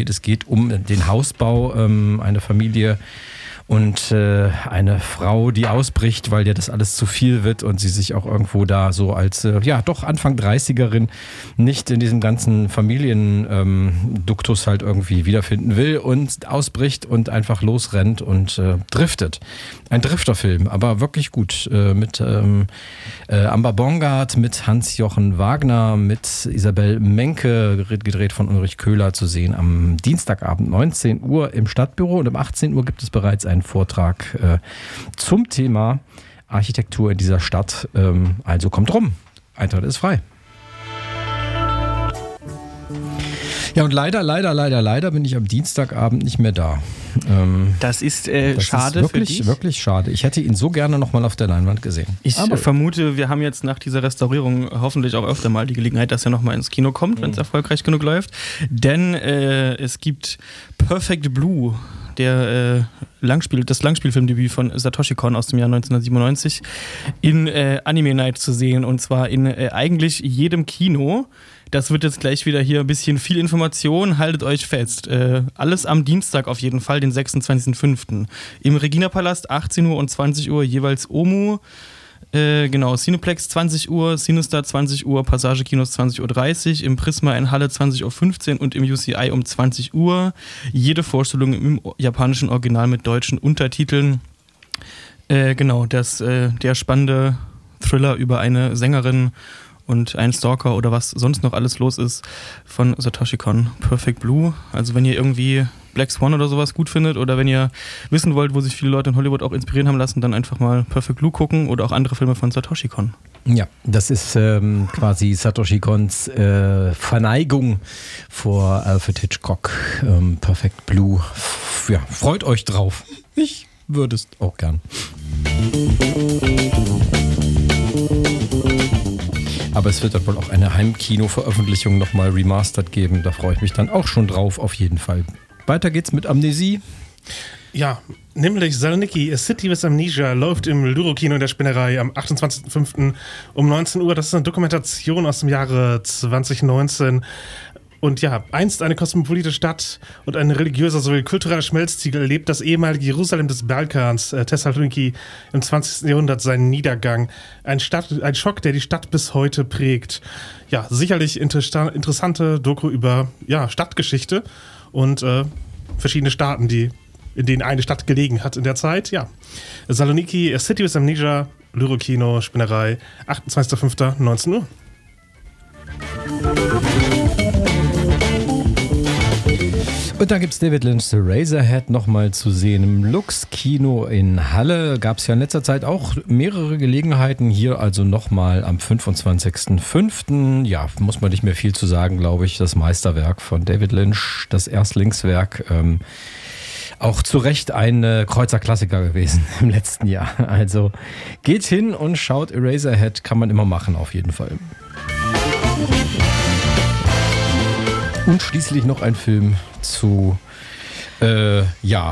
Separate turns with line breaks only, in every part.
geht. Es geht um den Hausbau, eine Familie und eine Frau, die ausbricht, weil ihr das alles zu viel wird und sie sich auch irgendwo da so als, doch Anfang 30erin nicht in diesem ganzen Familienduktus halt irgendwie wiederfinden will und ausbricht und einfach losrennt und driftet. Ein Drifterfilm, aber wirklich gut. Mit Amber Bongard, mit Hans-Jochen Wagner, mit Isabel Menke, gedreht von Ulrich Köhler, zu sehen am Dienstagabend 19 Uhr im Stadtbüro, und um 18 Uhr gibt es bereits einen Vortrag zum Thema Architektur in dieser Stadt. Also kommt rum. Eintritt ist frei. Ja, und leider bin ich am Dienstagabend nicht mehr da.
Das ist
das
schade
ist wirklich,
für dich.
wirklich schade. Ich hätte ihn so gerne nochmal auf der Leinwand gesehen.
Ich vermute, wir haben jetzt nach dieser Restaurierung hoffentlich auch öfter mal die Gelegenheit, dass er nochmal ins Kino kommt, wenn es erfolgreich genug läuft. Denn es gibt Perfect Blue, das Langspielfilmdebüt von Satoshi Kon aus dem Jahr 1997 in Anime Night zu sehen, und zwar in eigentlich jedem Kino. Das wird jetzt gleich wieder hier ein bisschen viel Information, haltet euch fest. Alles am Dienstag auf jeden Fall, den 26.05. Im Regina-Palast 18 Uhr und 20 Uhr jeweils Omu. Cineplex 20 Uhr, Cinestar 20 Uhr, Passage Kinos 20.30 Uhr, im Prisma in Halle 20.15 Uhr und im UCI um 20 Uhr. Jede Vorstellung im japanischen Original mit deutschen Untertiteln. Der spannende Thriller über eine Sängerin und einen Stalker oder was sonst noch alles los ist von Satoshi Kon. Perfect Blue. Also wenn ihr irgendwie Black Swan oder sowas gut findet oder wenn ihr wissen wollt, wo sich viele Leute in Hollywood auch inspirieren haben lassen, dann einfach mal Perfect Blue gucken oder auch andere Filme von Satoshi Kon.
Ja, das ist quasi Satoshi Kons Verneigung vor Alfred Hitchcock. Perfect Blue. Ja, freut euch drauf. Ich würde es auch gern. Aber es wird dann wohl auch eine Heimkino-Veröffentlichung nochmal remastered geben. Da freue ich mich dann auch schon drauf, auf jeden Fall. Weiter geht's mit Amnesie.
Ja, nämlich Saloniki, A City with Amnesia, läuft im Luro-Kino in der Spinnerei am 28.05. um 19 Uhr. Das ist eine Dokumentation aus dem Jahre 2019. Und ja, einst eine kosmopolitische Stadt und ein religiöser sowie kultureller Schmelztiegel erlebt das ehemalige Jerusalem des Balkans, Thessaloniki, im 20. Jahrhundert seinen Niedergang. Ein Schock, der die Stadt bis heute prägt. Ja, sicherlich interessante Doku über Stadtgeschichte und verschiedene Staaten, in denen eine Stadt gelegen hat in der Zeit. Ja, Saloniki, A City with Amnesia, Luro-Kino, Spinnerei, 28.05. 19 Uhr.
Und dann gibt es David Lynch's Eraserhead nochmal zu sehen im Lux-Kino in Halle. Gab es ja in letzter Zeit auch mehrere Gelegenheiten. Hier also nochmal am 25.05. Ja, muss man nicht mehr viel zu sagen, glaube ich. Das Meisterwerk von David Lynch, das Erstlingswerk. Auch zu Recht ein Kreuzer-Klassiker gewesen im letzten Jahr. Also geht hin und schaut Eraserhead, kann man immer machen auf jeden Fall. Und schließlich noch ein Film zu dem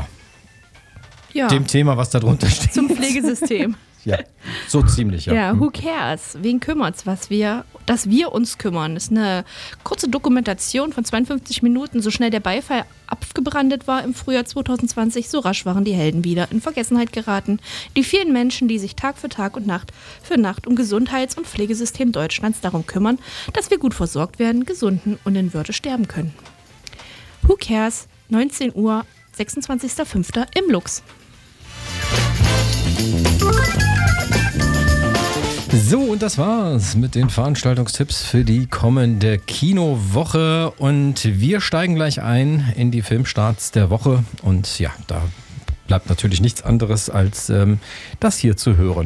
Thema, was da drunter steht.
Zum Pflegesystem.
Ja, so ziemlich, ja.
Ja, who cares? Wen kümmert's, dass wir uns kümmern? Das ist eine kurze Dokumentation von 52 Minuten. So schnell der Beifall abgebrandet war im Frühjahr 2020, so rasch waren die Helden wieder in Vergessenheit geraten. Die vielen Menschen, die sich Tag für Tag und Nacht für Nacht um Gesundheits- und Pflegesystem Deutschlands darum kümmern, dass wir gut versorgt werden, gesunden und in Würde sterben können. Who cares? 19 Uhr, 26.05. im Lux.
So, und das war's mit den Veranstaltungstipps für die kommende Kinowoche. Und wir steigen gleich ein in die Filmstarts der Woche. Und ja, da bleibt natürlich nichts anderes als das hier zu hören.